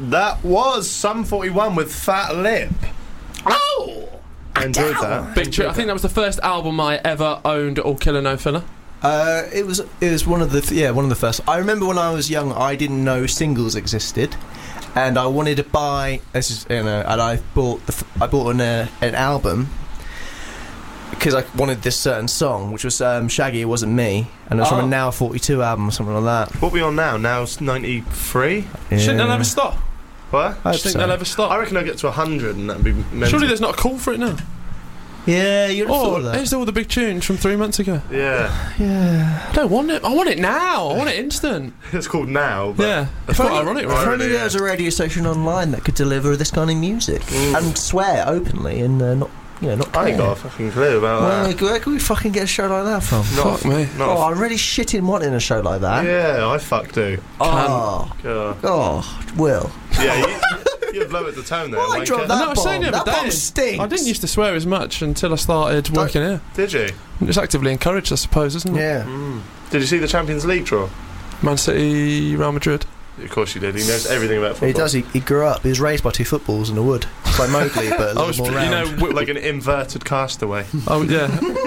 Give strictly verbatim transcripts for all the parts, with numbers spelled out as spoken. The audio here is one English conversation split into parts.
That was Sum forty-one with Fat Lip. Oh! I enjoyed that. Big tune. I think that was the first album I ever owned, All Killer No Filler. Uh, it was it was one of the th- yeah one of the first. I remember when I was young, I didn't know singles existed, and I wanted to buy. This is you know, and I bought the f- I bought an uh, an album because I wanted this certain song, which was um, Shaggy, It Wasn't Me, and it was Oh. from a Now forty-two album or something like that. What are we on now? Now it's ninety-three? Yeah. Shouldn't they'll ever stop? What? I Do hope you think so. they'll ever stop? I reckon I'll get to one hundred and that'd be mental. Surely there's not a call for it now. Yeah, you'd have thought Oh, of that. here's all the big tunes from three months ago. Yeah. Yeah. I don't want it. I want it now. I want it instant. It's called Now, but Yeah. It's If quite only- ironic, If right? Right. only Yeah. there was a radio station online that could deliver this kind of music and swear openly and uh, not, you know, not care. I ain't got a fucking clue about Well, that. where can we fucking get a show like that from? Not, Fuck me. not Oh, a I'm really shitting wanting a show like that. yeah, I fuck do. Oh, God. oh, Will. Yeah, you, you've lowered the tone there, Why wanker. drop I that know, I was saying bomb? the other That bomb day. stinks. I didn't used to swear as much until I started working here. Did you? It's actively encouraged, I suppose, isn't it? Yeah. Mm. Did you see the Champions League draw? Man City, Real Madrid. Of course you did. He knows everything about football. He does. He, he grew up. He was raised by two footballs in the wood. It's like Mowgli, but a I little was, more you round. know, w- Like an inverted castaway. oh yeah.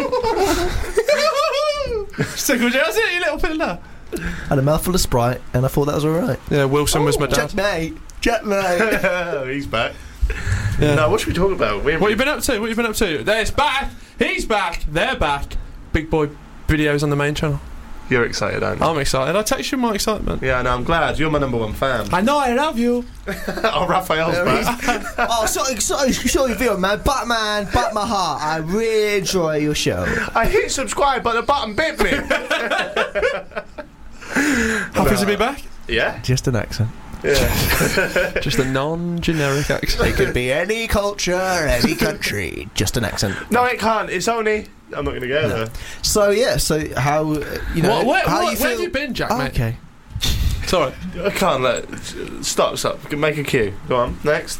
Tickled you, that's it, you little fiddler. had a mouthful of Sprite, and I thought that was all right. Yeah, Wilson was my dad. Checkmate. Checkmate. He's back. Yeah. No, what should we talk about? We What you been up to? What you been up to? There's back. He's back. They're back. Big boy videos on the main channel. You're excited, aren't you? I'm excited. I text you my excitement. Yeah, no, I'm glad. You're my number one fan. I know I love you. Oh, Raphael's back. Oh, sorry, sorry, sorry, video, man. Batman, bat my heart. I really enjoy your show. I hit subscribe, but the button bit me. Happy to be back. Yeah? Just an accent. Yeah. Just a non-generic accent. It could be any culture, any country. Just an accent. No, it can't. It's only... I'm not going to go there. So yeah, so how uh, you know What, where, how what, you feel? where have you been, Jack, Oh, mate? okay. Sorry. I can't let... Stop, stop. Make a cue. Go on. Next.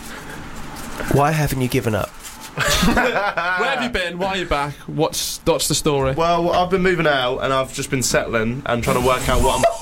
Why haven't you given up? Where have you been? Why are you back? What's what's the story? Well, I've been moving out and I've just been settling and trying to work out what I'm...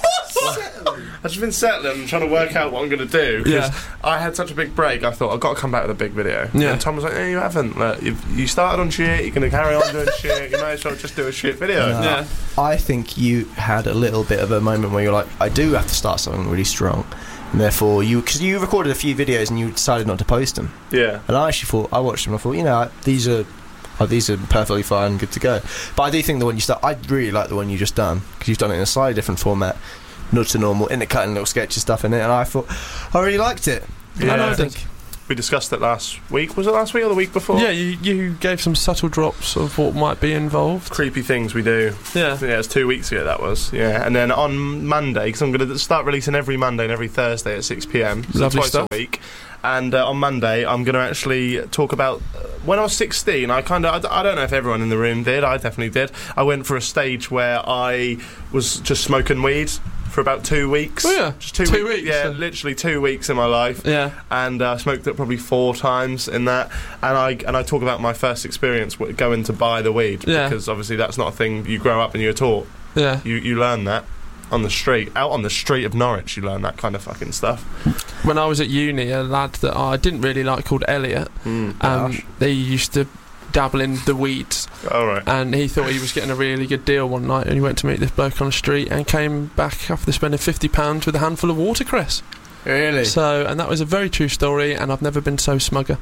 I've just been settling and trying to work out what I'm going to do. 'Cause Yeah. I had such a big break, I thought, I've got to come back with a big video. Yeah. And Tom was like, no, you haven't. Like, you've, you started on shit, you're going to carry on doing shit, you might as well just do a shit video. No. Yeah. I think you had a little bit of a moment where you're like, I do have to start something really strong, and therefore you, because you recorded a few videos and you decided not to post them. Yeah. And I actually thought, I watched them, and I thought, you know, these are, oh, these are perfectly fine, good to go. But I do think the one you start, I really like the one you just done because you've done it in a slightly different format, not to normal, intercutting little sketchy stuff in it, and I thought I really liked it. Yeah. And I think We discussed it last week. Was it last week or the week before? Yeah, you, you gave some subtle drops of what might be involved. Creepy things we do. Yeah. Yeah, it was two weeks ago that was. Yeah, and then on Monday, because I'm going to start releasing every Monday and every Thursday at six p m. So Lovely twice stuff. a week. And uh, on Monday, I'm going to actually talk about uh, when I was sixteen. I kind of, I, I don't know if everyone in the room did. I definitely did. I went for a stage where I was just smoking weed for about two weeks. Oh, yeah. Just two, Two week- weeks, Yeah, yeah. literally two weeks in my life. Yeah. And I uh, smoked it probably four times in that, and I and I talk about my first experience w- going to buy the weed, Yeah. because obviously that's not a thing you grow up and you're taught. Yeah. You you learn that on the street, out on the street of Norwich. You learn that kind of fucking stuff. When I was at uni, a lad that I didn't really like called Elliot, um, Gosh. they used to dabble in the weeds, All right. and he thought he was getting a really good deal one night, and he went to meet this bloke on the street and came back after spending fifty pounds with a handful of watercress. really So, and that was a very true story, and I've never been so smugger.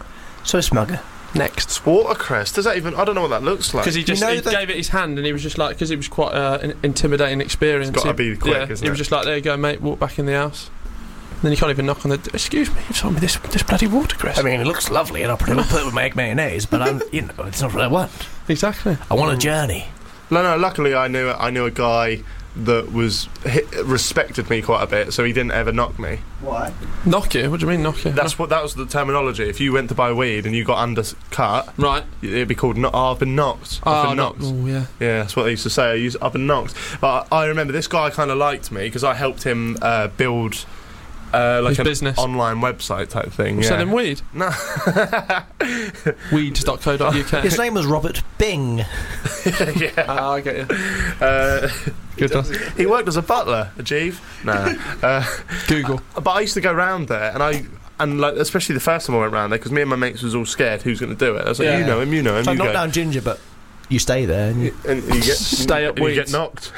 so smugger. Next. It's watercress. Does that even? I don't know what that looks like. Because he just You know he that- gave it his hand, and he was just like, because it was quite uh, an intimidating experience. It's gotta he, be quick, yeah, isn't he it? was just like, there you go, mate, walk back in the house. And then you can't even knock on the d- excuse me, you've sold me this this bloody watercress. I mean, it looks lovely, and I'll put it with egg mayonnaise, but I'm, you know, it's not what I want. Exactly. I want a journey. No, no. Luckily, I knew I knew a guy that was hit, respected me quite a bit, so he didn't ever knock me. Why? Knock you? What do you mean knock you? That's what that was the terminology. If you went to buy weed and you got undercut, Right. it'd be called. No, oh, I've been knocked. I've Oh, been no- knocked. oh, yeah. Yeah, that's what they used to say. I used, I've been knocked. But I remember this guy kind of liked me because I helped him uh, build Uh, like His an business. online website type thing. Yeah. Selling weed. No. Weeds dot co dot U K. His name was Robert Bing. yeah. Ah, I get you. Uh, Good one. he worked as a butler at Jeeve. No. Uh, Google. but I used to go round there, and I. And like, especially the first time I went round there, because me and my mates was all scared who's going to do it. I was like, Yeah. you know him, you know him, So you not go. down Ginger, but you stay there, and you, And you get Stay up and you get weeds. knocked.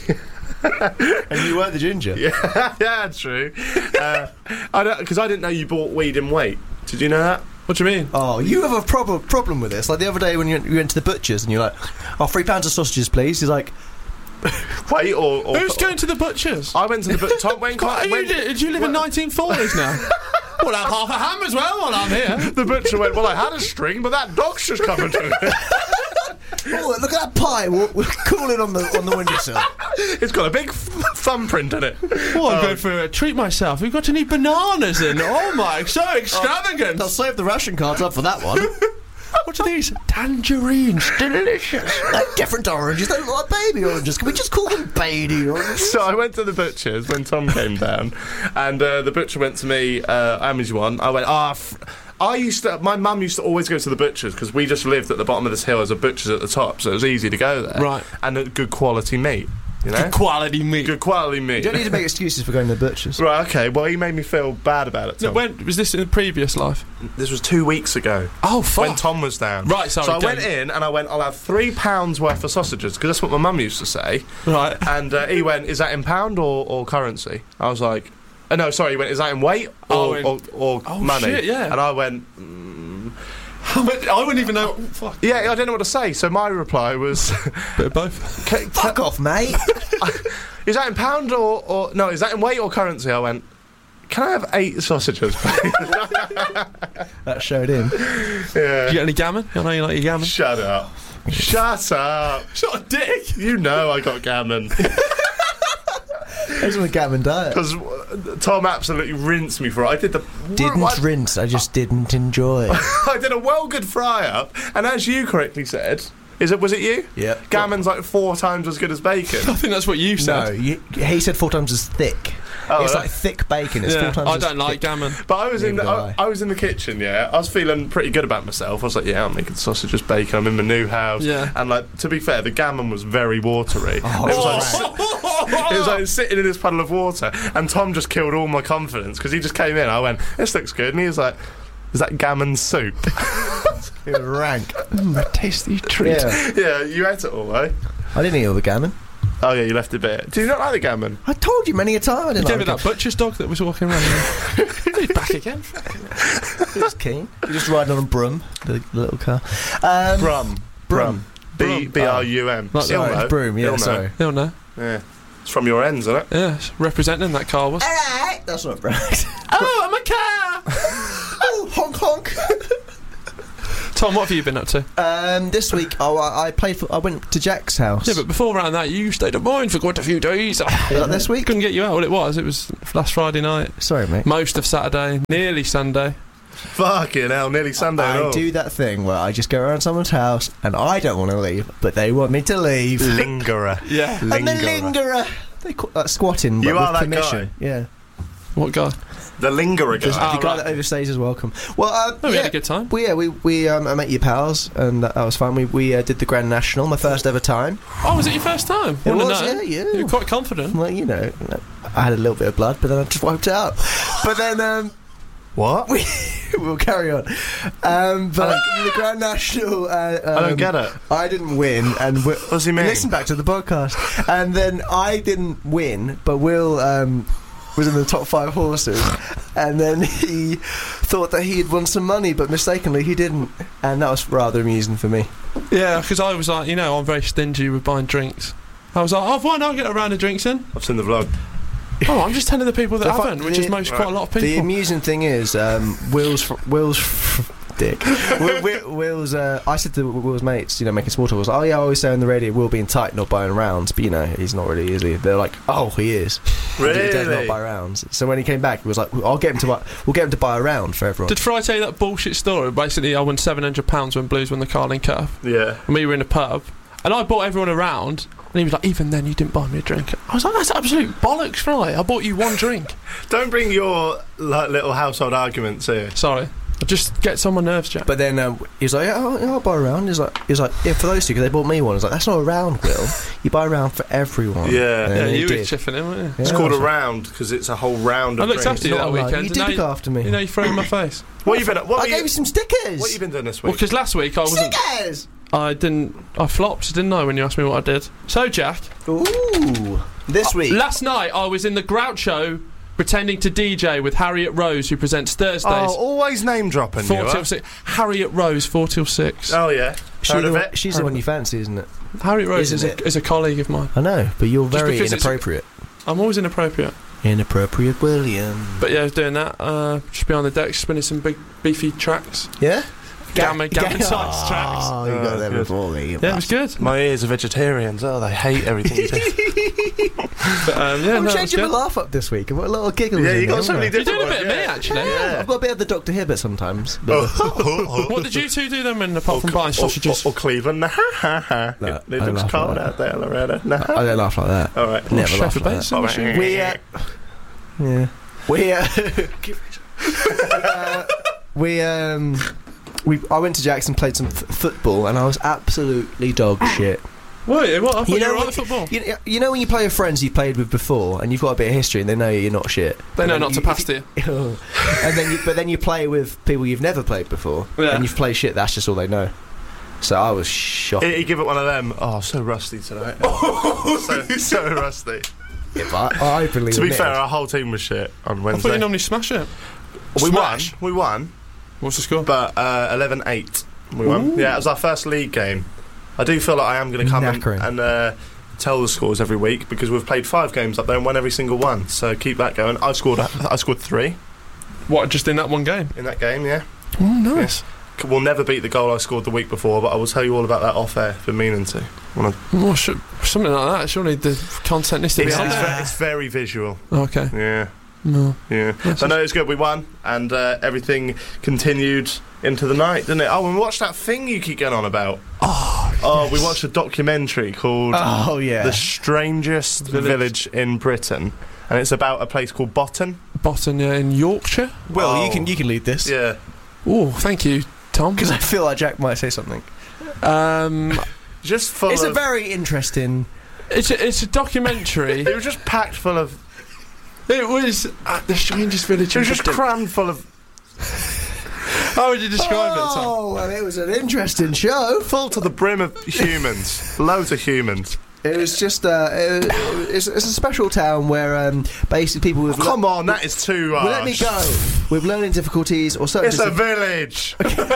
and you were the Ginger. yeah, yeah, true. Uh, I don't because I didn't know you bought weed in weight. Did you know that? What do you mean? Oh, you have a problem problem with this. Like the other day when you went, you went to the butcher's and you're like, "Oh, three pounds of sausages, please." He's like, Weight or, or Who's going to the butcher's? I went to the but Tom when, What, are when you, do, did you live in nineteen forties now? Well, I'll have half a ham as well while I'm here. the butcher went, well, I had a string, but that dog's just coming to it. "Oh, look at that pie! We're, we're cooling on the on the windowsill." It's got a big f- thumbprint in it. Oh, I'm Oh. going for a treat myself. We've got any bananas in? Oh my, so extravagant. They'll save the ration cards up for that one. What are these? Tangerines. Delicious. Like different oranges, they look like baby oranges. Can we just call them baby oranges? So I went to the butcher's when Tom came down, and uh, the butcher went to me, uh, how much you want? I went, ah, f- I used to, my mum used to always go to the butcher's because we just lived at the bottom of this hill. There's a butcher's at the top, so it was easy to go there. Right. And a good quality meat, you know? Good quality meat. Good quality meat. You don't need to make excuses for going to the butcher's. Right, okay, well, he made me feel bad about it, No, Tom. when was this in the previous life? This was two weeks ago. Oh, fuck. When Tom was down. Right, sorry, So I go. went in and I went, I'll have three pounds worth of sausages, because that's what my mum used to say. Right. And uh, he went, is that in pound or, or currency? I was like, uh, no, sorry, he went, is that in weight or, Oh, in- or, or Oh, money? shit, yeah. And I went, I wouldn't even know. Oh, fuck. yeah, I didn't know what to say. So my reply was, Bit of both. "Ca- ca- Fuck off, mate. is that in pound or, or, no, is that in weight or currency? I went, can I have eight sausages, please? That showed him. yeah. Did you get any gammon? I know you like your gammon. Shut up. Shut up. Shut a dick. You know I got gammon. He's on the gammon diet. Because Tom absolutely rinsed me for it. I did the... Didn't I, rinse, I just didn't enjoy. I did a well good fry up, and as you correctly said, is it was it you? Yep. Gammon's like four times as good as bacon. I think that's what you No, said. you, he said four times as thick. Oh, it's yeah. like thick bacon. It's Yeah, four times I as don't like thick. gammon. But I was in the, Neither I, do I was in the kitchen, yeah. I was feeling pretty good about myself. I was like, yeah, I'm making sausages, bacon. I'm in my new house. Yeah. And like, to be fair, the gammon was very watery. Oh, it, was like, right. si- it was like sitting in this puddle of water, and Tom just killed all my confidence because he just came in. I went, this looks good, and he was like, is that gammon soup? It was rank. Mm, a tasty treat. Yeah. Yeah, you ate it all, eh? I didn't eat all the gammon. Oh yeah, you left a bit. Do you not like the gammon? I told you many a time I You didn't gave it like that butcher's dog that was walking around. He's back again. He was keen. He was riding on a broom, the, the little car. Um, Brum. Brum. B Brum. B R U M. Like He'll Sorry, know. broom, yeah, He'll know. sorry. He'll know. Yeah. It's from your ends, isn't it? Yeah, it's representing that car was. Alright, that's not right. Oh, I'm a car! Oh, honk honk. Tom, what have you been up to? Um, this week, oh, I, I played for. I went to Jack's house. Yeah, but before around that, you stayed at mine for quite a few days. Was that this week? Couldn't get you out. All it was, it was last Friday night, Sorry, mate. most of Saturday, nearly Sunday. Fucking hell, nearly Sunday and I all. do that thing where I just go around someone's house and I don't want to leave, but they want me to leave. Lingerer. Yeah. I'm a lingerer. They call that squatting, but You with are that commission. guy. Yeah. What guy? The lingerer Just guy. Ah, the guy right. that overstays is welcome. Well, uh, Oh, we yeah. had a good time. Well, yeah, we we um, I met your pals, and that, that was fun. We we uh, did the Grand National, my first ever time. Oh, was it your first time? It Wanna was, know? yeah, yeah. You were quite confident. Well, you know, I had a little bit of blood, but then I just wiped it out. But then um, What? we we'll carry on. Um, but the Grand National, uh, um, I don't get it. I didn't win, and we, What does he mean? listen back to the podcast, and then I didn't win, but Will um, was in the top five horses, and then he thought that he had won some money, but mistakenly he didn't, and that was rather amusing for me. Yeah, because I was like, you know, I'm very stingy with buying drinks. I was like, oh, why not get a round of drinks in? I've seen the vlog. Oh, I'm just telling the people that The fu- haven't, which the- is most quite a lot of The people. amusing thing is, um, Will's fr- Will's fr- dick. Will, Will, Will's. Uh, I said to Will's mates, you know, making small talk, I was like, oh yeah, I always say on the radio, Will being tight, not buying rounds, but you know, he's not really, is he? They're like, oh, he is. He does not Really? buy rounds. So when he came back, he was like, I'll get him to buy. We'll get him to buy a round for everyone. Did Fry tell you that bullshit story? Basically, I won seven hundred pounds when Blues won the Carling Cup. Yeah. And we were in a pub, And I bought everyone around, and he was like, even then you didn't buy me a drink. I was like, that's absolute bollocks, Fry. I bought you one drink. Don't bring your like, little household arguments here. Sorry. It just gets on my nerves, Jack. But then um, he's like, oh, yeah, I'll buy a round. He's like, he's like, yeah, for those two, because they bought me one. He's like, that's not a round, Will. You buy a round for everyone. Yeah. And Yeah, he you were did. chiffing him, weren't you? It's Yeah, called I a was like, round because it's a whole round I of looked drinks. after you that Not like- weekend. You and did now look after me. You know, you threw in my face. What you been? What I were gave you, you some stickers. what you been doing this Well, week? because last week I wasn't. Stickers. I didn't. I flopped, didn't I, when you asked me what I did? So, Jack. Ooh. This week. Last night I was in the Groucho pretending to D J with Harriet Rose, who presents Thursdays. Oh, always name dropping. Four you till are. six. Harriet Rose, four till six. Oh yeah. She Heard of the, it? she's the one you fancy, isn't it? Harriet Rose is Isn't a, it? is a colleague of mine. I know, but you're Just very because it's- inappropriate. I'm always inappropriate. Inappropriate William. But yeah, I was doing that. Uh, just behind the deck, spinning some big beefy tracks. Yeah? Gamma, gamma Ga- size tracks. Oh, you Oh, got that good. before me. Yeah, it was good. My ears are vegetarians. Oh, they hate everything you do. But, um, yeah, I'm no, it was changing my good. laugh up this week. I've got a little giggle. Yeah, you got so many You're different doing a bit of ones, me, yeah. actually. Yeah. I've got a bit of the Doctor Hibbert sometimes. But What did you two do then, when, apart from buying sausages? Or, or, or Cleveland. Ha ha ha. No, It, it I looks laugh cold like out there, Loretta. No. I don't laugh like that. All right. Never laugh Sheffield like Bates that. All machine. right. We, uh, yeah. We, uh, uh, we, um, we, I went to Jackson, played some f- football, and I was absolutely dog shit. Wait, what? I thought you, You know were what- right at football. You, you know when you play with friends you've played with before, and you've got a bit of history, and they know you're not shit. They know And not then to pass to you. and then, you, but then you play with people you've never played before, Yeah. and you've played shit. That's just all they know. So I was shocked. You give it one of them. Oh, so rusty tonight. so, so rusty. Yeah, but I, I believe. To be in it. fair, our whole team was shit on I thought you Wednesday. normally smash it. We Smash? won. We won. What's the score? But uh, eleven eight. We won. Ooh. Yeah, it was our first league game. I do feel like I am going to come and, Knackering. and uh, tell the scores every week because we've played five games up there and won every single one. So keep that going. I scored. I scored three What, just in that one game? in that game. Yeah. Oh, nice. We'll never beat the goal I scored the week before, but I will tell you all about that off air if you're meaning to. Wanna- Well, should, something like that. Surely the content needs to be It's, out it's, there. ve- it's very visual. Okay. Yeah. No. Yeah. That's But no, it's good. We won, and uh, everything continued into the night, didn't it? Oh, and we watched that thing you keep going on about. Oh, Oh, yes. we watched a documentary called Oh yeah. The Strangest Village. Village. in Britain, and it's about a place called Botton. Botton, yeah, in Yorkshire. Will, Oh. you can you can lead this. Yeah. Oh, thank you, Tom. Because I feel like Jack might say something. Um, Just full It's a of... very interesting. it's a, it's a documentary. it was just packed full of... It was at the strangest village. It was in just Britain. crammed full of... How would you describe it, Tom? Oh, well, it was an interesting show. Full to the brim of humans. Loads of humans. It was just uh, it, it's, it's a special town where um, basically people with Oh, come on, that is too harsh. well, let me go with learning difficulties or certain It's a dis- village.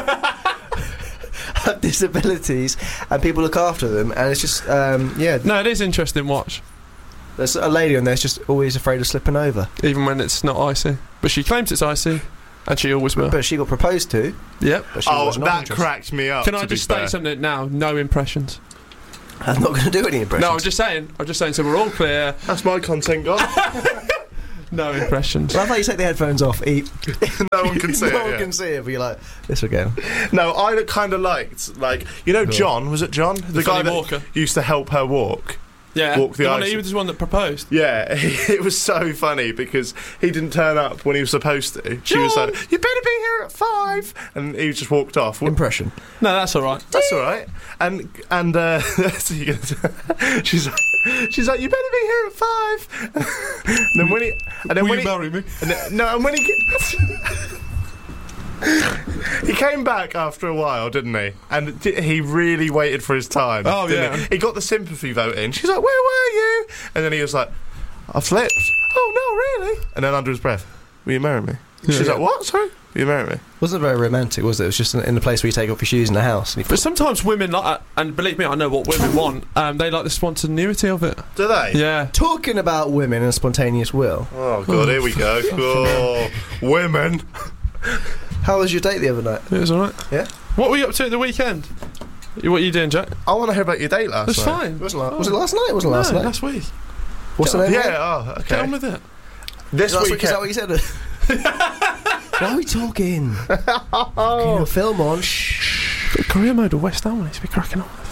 disabilities, and people look after them, and it's just um, yeah. No, it is interesting. Watch, There's a lady on there that's just always afraid of slipping over, even when it's not icy. But she claims it's icy, and she always will. but she got proposed to. Yep. But she Oh, was not that interested. cracked me up. Can to I be just fair. state something now? No impressions. I'm not going to do any impressions. No, I'm just saying. I'm just saying. So we're all clear. That's my content gone. No impressions. Well, I thought you take the headphones off. Eat. No one can see no it. one yeah. can see it, but you're like this again. No, I kind of liked, like, you know, Cool. John, was it John? The, guy funny that walker. used to help her walk. Yeah. Walk the the one, ice. he was the one that proposed. Yeah, it was so funny because he didn't turn up when he was supposed to. She was John! like, "You better be here at five," and he just walked off. Well, Impression. No, that's all right. that's all right. And and uh, so you gonna- she's like, she's like, "You better be here at five." and then when he and then Will when you he, marry me? and then, no, and when he get- he came back after a while, didn't he? And di- he really waited for his time. Oh, didn't yeah. He? He got the sympathy vote in. She's like, "Where were you?" And then he was like, "I flipped." "Oh no, really?" And then under his breath, "Will you marry me?" Yeah, She's yeah. like, "What? Sorry? Will you marry me?" Wasn't very romantic, was it? It was just in, in the place where you take off your shoes in the house. And you But sometimes women like, that, and believe me, I know what women want. Um, they like the spontaneity of it. Do they? Yeah. Talking about women and spontaneous will. Oh god, here we go. Oh, women. How was your date the other night? It was alright. Yeah? What were you up to at the weekend? You- What are you doing, Jack? I want to hear about your date last That's night. fine. It wasn't la- was it last night? It wasn't No, last night. last week. What's the name? Yeah. of it? Oh, okay. Get on with it. This Is that, weekend. is that what you said? Why are we talking? Oh. Film on. Shh. Career mode of West Ham needs to be cracking on.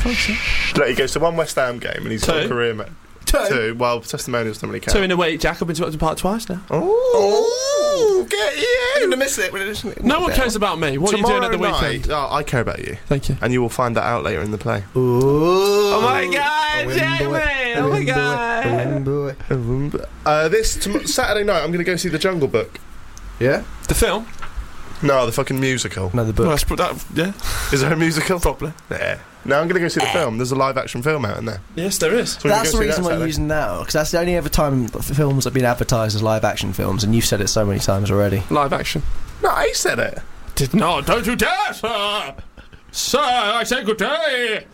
Look, he goes to one West Ham game and he's got a Two. career, mate. Two. Two. Well, testimonials don't really count. Two in a week, Jack. I've been to Upton Park twice now. Oh, get I'm you! gonna miss it. We're just- No one cares about me. What Tomorrow are you doing at the night, weekend? oh, I care about you, Thank you. and you will find that out later in the play. Ooh. Oh my God, A win Jamie! boy. Oh A my win boy. God. A win boy. Uh, this tom- Saturday night, I'm going to go see The Jungle Book. Yeah. The film? No, the fucking musical. Another Well, book. that's, that, yeah, Is there a musical? probably. Yeah. No, I'm going to go see the film. There's a live-action film out in there. Yes, there is. So we can That's go the see that reason why Saturday. you're using now, because that's the only other time f- films have been advertised as live-action films, and you've said it so many times already. Live action. No, I said it. Did not. Don't you dare, sir! Sir, I say good day!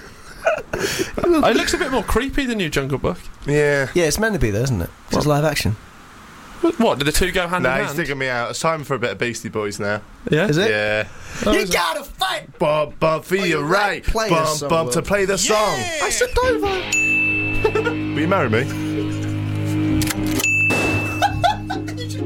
It looks a bit more creepy than your Jungle Book. Yeah. Yeah, it's meant to be, though, isn't it? It's live-action. What, did the two go hand Nah, in he's hand? digging me out. It's time for a bit of Beastie Boys now. Yeah? Is it? Yeah. You gotta fight! Bump, bump for Oh, your you're right. right. Play the Bump, song, bump to Will. play the song. I said over! Will you marry me?